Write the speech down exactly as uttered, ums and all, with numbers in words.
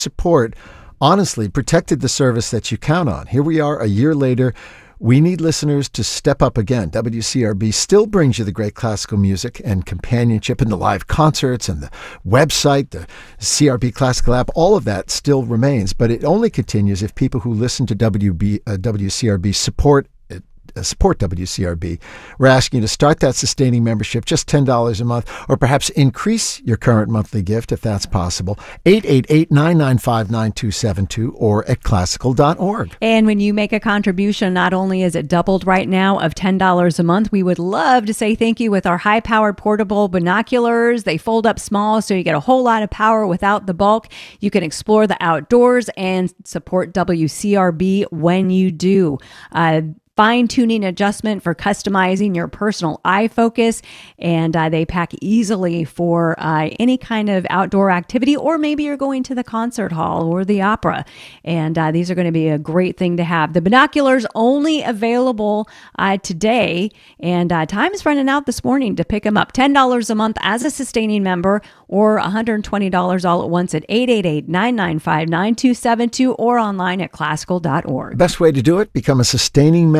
support honestly protected the service that you count on. Here we are a year later. We need listeners to step up again. W C R B still brings you the great classical music and companionship and the live concerts and the website, the C R B Classical app. All of that still remains, but it only continues if people who listen to W B, uh, W C R B support it. Uh, support W C R B. We're asking you to start that sustaining membership, just ten dollars a month, or perhaps increase your current monthly gift if that's possible. eight eight eight, nine nine five, nine two seven two or at classical dot org. And when you make a contribution, not only is it doubled right now of ten dollars a month, we would love to say thank you with our high-powered portable binoculars. They fold up small, so you get a whole lot of power without the bulk. You can explore the outdoors and support W C R B when you do. Uh, Fine-tuning adjustment for customizing your personal eye focus, and uh, they pack easily for uh, any kind of outdoor activity, or maybe you're going to the concert hall or the opera, and uh, these are going to be a great thing to have. The binoculars only available uh, today, and uh, time is running out this morning to pick them up. ten dollars a month as a sustaining member, or one hundred twenty dollars all at once at eight eight eight, nine nine five, nine two seven two or online at classical dot org. Best way to do it, become a sustaining member